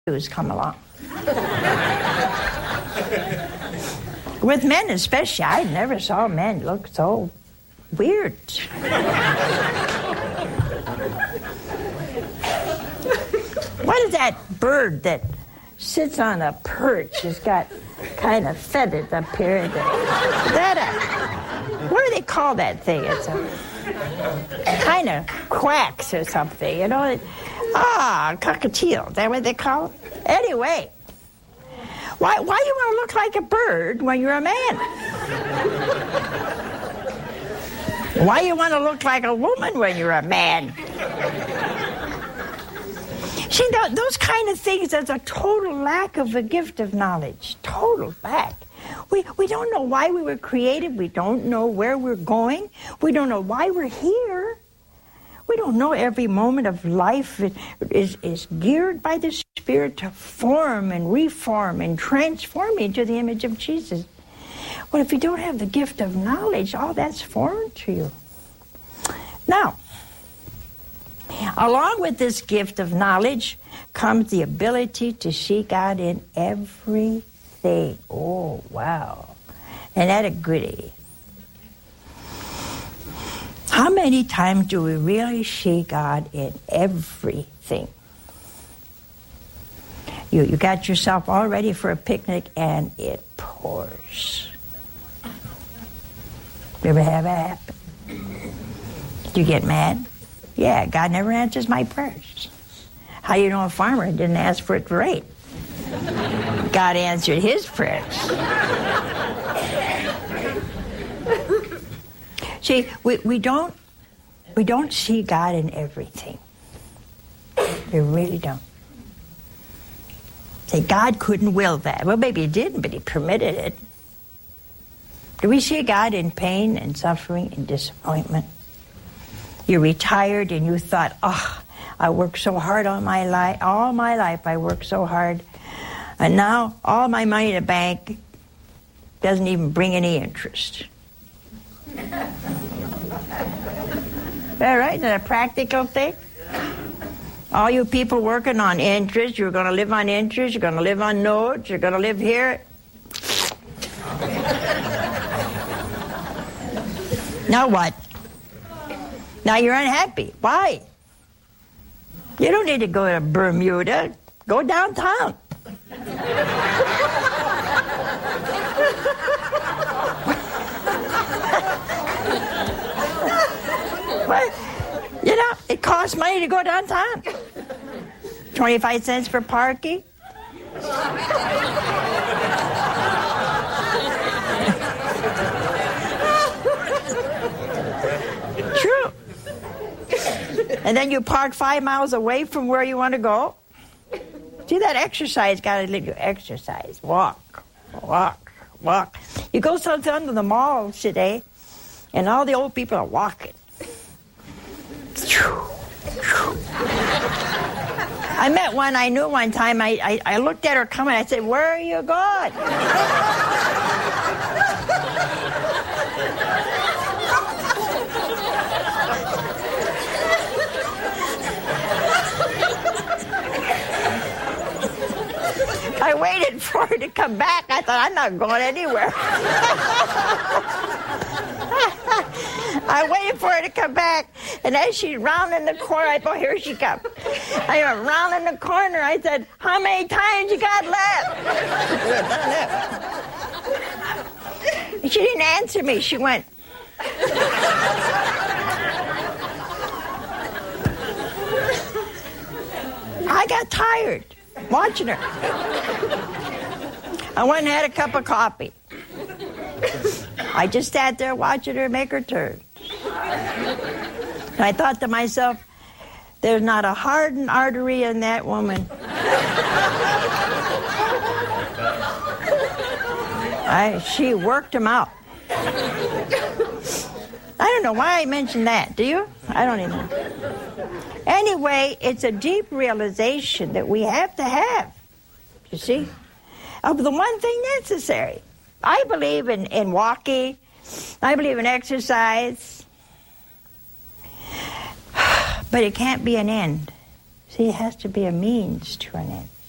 Jews come along. With men especially, I never saw men look so weird. What is that bird that sits on a perch? It's got kind of feathers up here. What do they call that thing? It's a kind of quacks or something, you know? Cockatiel. Is that what they call it? Anyway, why you want to look like a bird when you're a man? Why you want to look like a woman when you're a man? See, those kind of things, there's a total lack of the gift of knowledge. Total lack. We don't know why we were created. We don't know where we're going. We don't know why we're here. We don't know every moment of life is geared by the Spirit to form and reform and transform into the image of Jesus. Well, if you don't have the gift of knowledge, all that's foreign to you. Now, along with this gift of knowledge comes the ability to see God in everything. Oh, wow. And that a goodie. How many times do we really see God in everything? You got yourself all ready for a picnic and it pours. You ever have that happen? Did you get mad? Yeah, God never answers my prayers. How do you know a farmer didn't ask for it to rain? God answered his prayers. See, we don't see God in everything. We really don't. Say, God couldn't will that. Well, maybe he didn't, but he permitted it. Do we see God in pain and suffering and disappointment? You're retired and you thought, I worked so hard all my life I worked so hard. And now all my money in the bank doesn't even bring any interest. All right, is that a practical thing? All you people working on interest, you're going to live on interest, you're going to live on notes, you're going to live here. Now what? Now you're unhappy. Why? You don't need to go to Bermuda. Go downtown. Well, you know, it costs money to go downtown. 25 cents for parking. True. And then you park 5 miles away from where you want to go. See, that exercise got to let you exercise. Walk. You go sometimes to the mall today, and all the old people are walking. I met one I knew one time. I looked at her coming. I said, "Where are you going?" I waited for her to come back. I thought, I'm not going anywhere. I waited for her to come back, and as she's rounding the corner, I thought, here she comes. I went rounding the corner. I said, how many times you got left? She didn't answer me. She went. I got tired watching her. I went and had a cup of coffee. I just sat there watching her make her turn. And I thought to myself, there's not a hardened artery in that woman. She worked him out. I don't know why I mentioned that. Do you? I don't even know. Anyway, it's a deep realization that we have to have, you see, of the one thing necessary. I believe in walking. I believe in exercise. But it can't be an end. See, it has to be a means to an end.